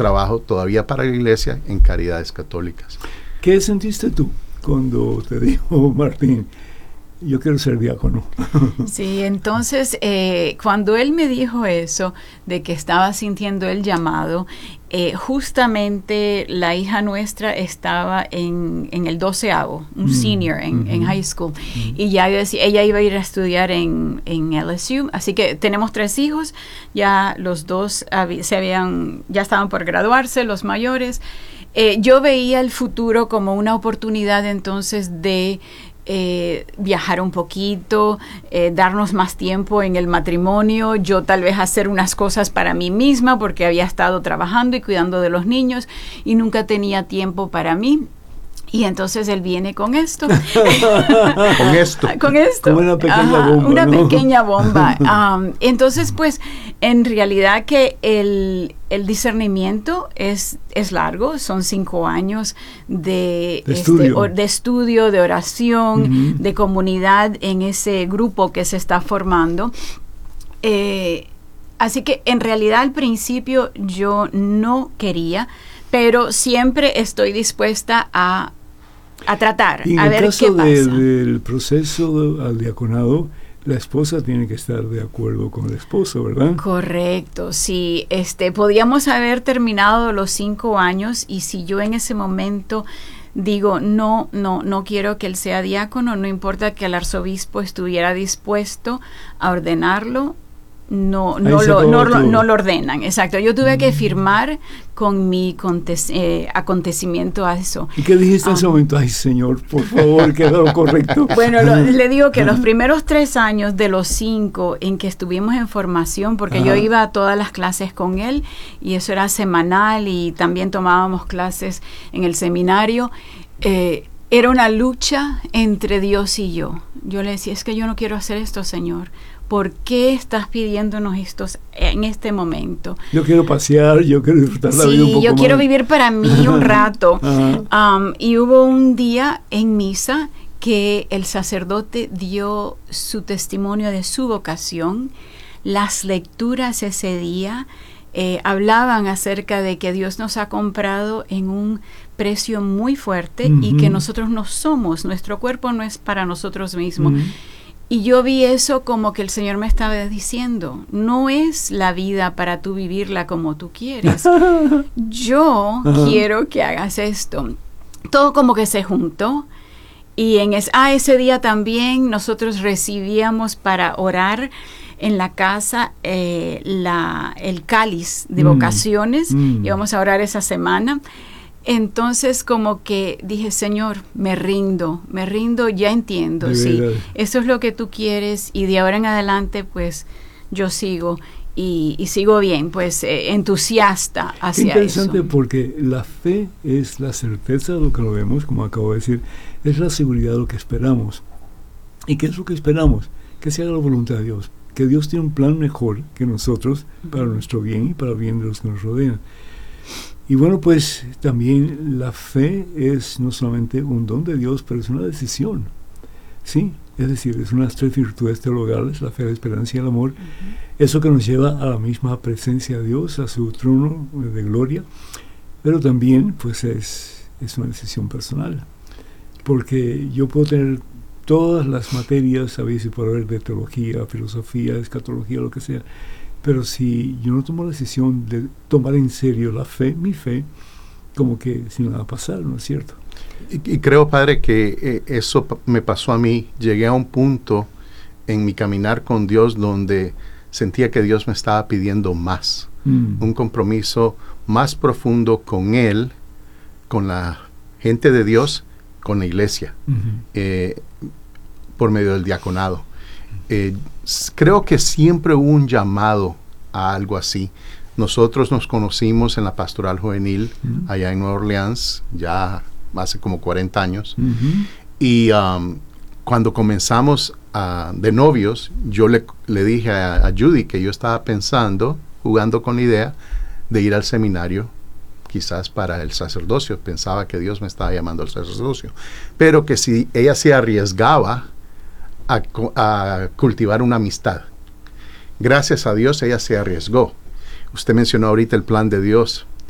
trabajo todavía para la iglesia en Caridades Católicas. ¿Qué sentiste tú cuando te dijo Martín, yo quiero ser diácono? Sí, entonces cuando él me dijo eso, de que estaba sintiendo el llamado, justamente la hija nuestra estaba en el 12º, un senior en high school, y ya ella iba a ir a estudiar en LSU, así que tenemos 3 hijos, ya los 2 ya estaban por graduarse, los mayores. Yo veía el futuro como una oportunidad entonces de viajar un poquito, darnos más tiempo en el matrimonio, yo tal vez hacer unas cosas para mí misma porque había estado trabajando y cuidando de los niños y nunca tenía tiempo para mí. Y entonces él viene con esto. Con esto. Como una pequeña bomba. Una pequeña bomba. Entonces, pues, en realidad que el discernimiento es largo. Son 5 años de estudio, de oración, de comunidad en ese grupo que se está formando. Así que, en realidad, al principio yo no quería, pero siempre estoy dispuesta a tratar, a ver qué pasa. En el caso del proceso al diaconado, la esposa tiene que estar de acuerdo con el esposo, ¿verdad? Correcto, sí. Podíamos haber terminado los 5 años y si yo en ese momento digo, no quiero que él sea diácono, no importa que el arzobispo estuviera dispuesto a ordenarlo, no lo ordenan, exacto. Yo tuve que firmar con mi acontecimiento a eso. ¿Y qué dijiste en ese momento? Ay, Señor, por favor, que haga lo correcto. Bueno, le digo que los primeros 3 años de los 5 en que estuvimos en formación, porque yo iba a todas las clases con él, y eso era semanal, y también tomábamos clases en el seminario, era una lucha entre Dios y yo. Yo le decía, es que yo no quiero hacer esto, Señor. ¿Por qué estás pidiéndonos esto en este momento? Yo quiero pasear, yo quiero disfrutar la vida un poco más. Sí, yo quiero vivir para mí un rato. Y hubo un día en misa que el sacerdote dio su testimonio de su vocación. Las lecturas ese día hablaban acerca de que Dios nos ha comprado en un precio muy fuerte y que nosotros no somos, nuestro cuerpo no es para nosotros mismos. Y yo vi eso como que el Señor me estaba diciendo, no es la vida para tú vivirla como tú quieres. Yo quiero que hagas esto. Todo como que se juntó. Y ese día también nosotros recibíamos para orar en la casa el cáliz de vocaciones. Íbamos a orar esa semana. Entonces como que dije, Señor, me rindo, ya entiendo, sí, eso es lo que tú quieres y de ahora en adelante pues yo sigo y sigo bien, pues entusiasta hacia eso. Interesante porque la fe es la certeza de lo que lo vemos, como acabo de decir, es la seguridad de lo que esperamos. ¿Y qué es lo que esperamos? Que se haga la voluntad de Dios, que Dios tiene un plan mejor que nosotros para nuestro bien y para el bien de los que nos rodean. Y bueno, pues también la fe es no solamente un don de Dios, pero es una decisión, ¿sí? Es decir, es unas 3 virtudes teologales, la fe, la esperanza y el amor. Eso que nos lleva a la misma presencia de Dios, a su trono de gloria, pero también pues es una decisión personal, porque yo puedo tener todas las materias, sabéis, por haber de teología, filosofía, escatología, lo que sea, pero si yo no tomo la decisión de tomar en serio la fe, mi fe, como que sin nada va a pasar, ¿no es cierto? Y creo, padre, que eso me pasó a mí. Llegué a un punto en mi caminar con Dios donde sentía que Dios me estaba pidiendo más. Un compromiso más profundo con Él, con la gente de Dios, con la iglesia, por medio del diaconado. Creo que siempre hubo un llamado a algo así. Nosotros nos conocimos en la pastoral juvenil allá en Nueva Orleans, ya hace como 40 años. Y cuando comenzamos de novios, yo le dije a Judy que yo estaba pensando, jugando con la idea de ir al seminario, quizás para el sacerdocio. Pensaba que Dios me estaba llamando al sacerdocio. Pero que si ella se arriesgaba a cultivar una amistad. Gracias a Dios ella se arriesgó. Usted mencionó ahorita el plan de Dios